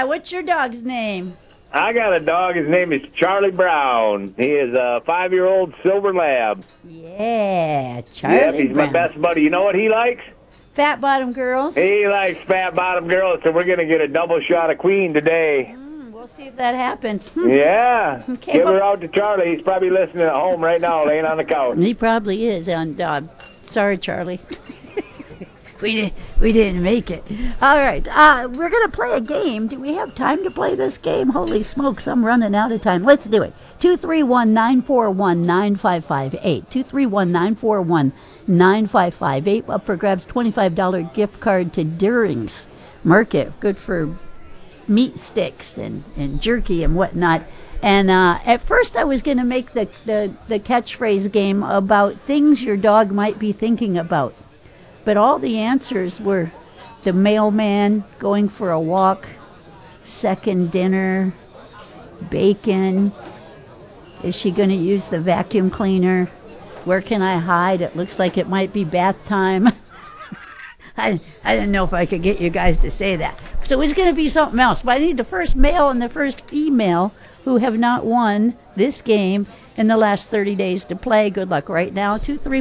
Yeah, what's your dog's name? I got a dog. His name is Charlie Brown. He is a 5-year-old silver lab. Yeah, Charlie Yep, he's Brown. my best buddy. You know what he likes? Fat bottom girls? He likes fat bottom girls, so we're going to get a double shot of Queen today. We'll see if that happens. Yeah. Okay, Give her well- out to Charlie. He's probably listening at home right now, laying on the couch. He probably is. And sorry, Charlie. we didn't make it. All right. We're going to play a game. Do we have time to play this game? Holy smokes, I'm running out of time. Let's do it. 231-941-9558. 231-941-9558. Up for grabs, $25 gift card to Deering's Market. Good for meat sticks and jerky and whatnot. And at first I was going to make the catchphrase game about things your dog might be thinking about. But all the answers were the mailman, going for a walk, second dinner, bacon. Is she going to use the vacuum cleaner? Where can I hide? It looks like it might be bath time. I didn't know if I could get you guys to say that. So it's going to be something else. But I need the first male and the first female who have not won this game in the last 30 days to play. Good luck right now.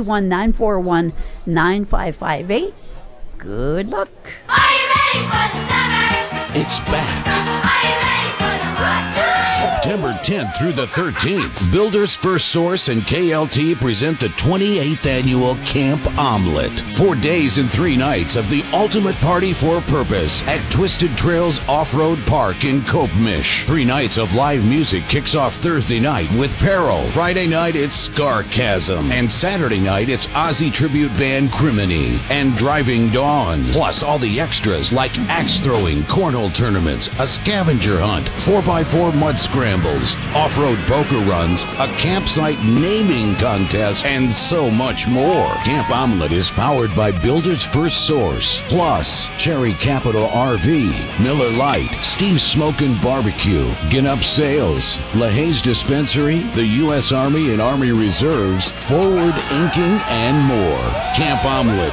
231-941-9558. Good luck. Are you ready for the summer? It's back. Are you ready for the hot September 10th through the 13th, Builders First Source and KLT present the 28th annual Camp Omelet. 4 days and 3 nights of the ultimate party for purpose at Twisted Trails Off-Road Park in Kopemish. 3 nights of live music kicks off Thursday night with Peril. Friday night, it's Scarchasm. And Saturday night, it's Aussie tribute band Criminy and Driving Dawn. Plus all the extras like axe throwing, cornhole tournaments, a scavenger hunt, 4x4 mud scrambles, off-road poker runs, a campsite naming contest, and so much more. Camp Omelet is powered by Builders First Source, plus Cherry Capital RV, Miller Lite, Steve's Smokin' Barbecue, Ginup Sales, LaHaye's Dispensary, the U.S. Army and Army Reserves, Forward Inking, and more. Camp Omelet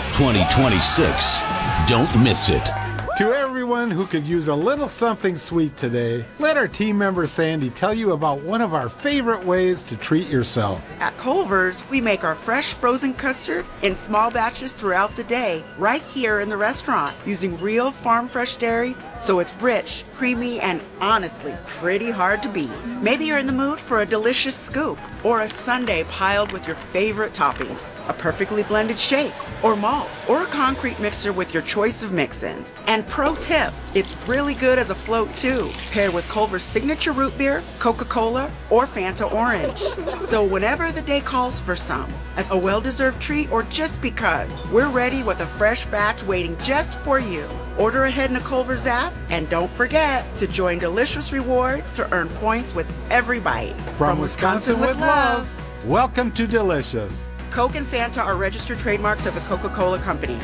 2026. Don't miss it. To everyone who could use a little something sweet today, let our team member Sandy tell you about one of our favorite ways to treat yourself. At Culver's, we make our fresh frozen custard in small batches throughout the day, right here in the restaurant, using real farm fresh dairy, so it's rich, creamy, and honestly, pretty hard to beat. Maybe you're in the mood for a delicious scoop, or a sundae piled with your favorite toppings, a perfectly blended shake, or malt, or a concrete mixer with your choice of mix-ins. And pro tip, it's really good as a float too, paired with Culver's signature root beer, Coca-Cola, or Fanta Orange. So whenever the day calls for some, as a well-deserved treat or just because, we're ready with a fresh batch waiting just for you. Order ahead in the Culver's app, and don't forget to join Delicious Rewards to earn points with every bite. From Wisconsin with love, welcome to Delicious. Coke and Fanta are registered trademarks of the Coca-Cola Company.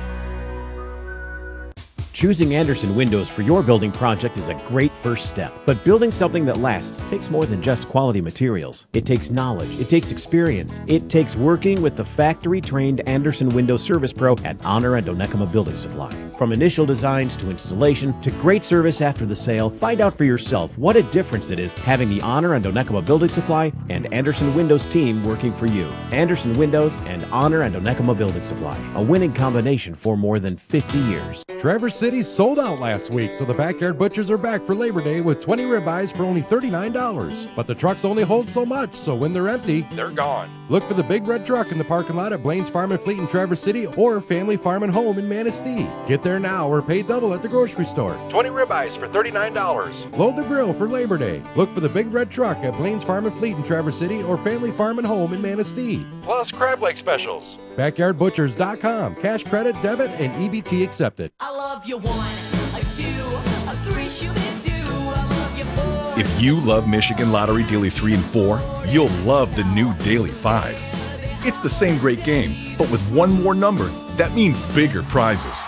Choosing Anderson Windows for your building project is a great first step. But building something that lasts takes more than just quality materials. It takes knowledge. It takes experience. It takes working with the factory-trained Anderson Windows Service Pro at Honor and Onekama Building Supply. From initial designs to installation to great service after the sale, find out for yourself what a difference it is having the Honor and Onekama Building Supply and Anderson Windows team working for you. Anderson Windows and Honor and Onekama Building Supply, a winning combination for more than 50 years. Traverse City sold out last week, so the Backyard Butchers are back for Labor Day with 20 ribeyes for only $39. But the trucks only hold so much, so when they're empty, they're gone. Look for the big red truck in the parking lot at Blaine's Farm and Fleet in Traverse City or Family Farm and Home in Manistee. Get there now or pay double at the grocery store. 20 ribeyes for $39. Load the grill for Labor Day. Look for the big red truck at Blaine's Farm and Fleet in Traverse City or Family Farm and Home in Manistee. Plus crab leg specials. BackyardButchers.com. Cash, credit, debit, and EBT accepted. I love you 1, a 2, a 3, shoo-be-doo. I love you 4. If you love Michigan Lottery Daily 3 and 4, you'll love the new Daily 5. It's the same great game, but with one more number, that means bigger prizes.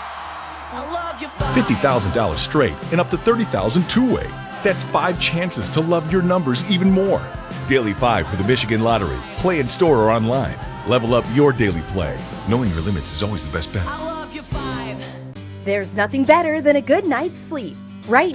$50,000 straight and up to $30,000 two-way. That's 5 chances to love your numbers even more. Daily 5 for the Michigan Lottery. Play in store or online. Level up your daily play. Knowing your limits is always the best bet. I love you 5. There's nothing better than a good night's sleep. Right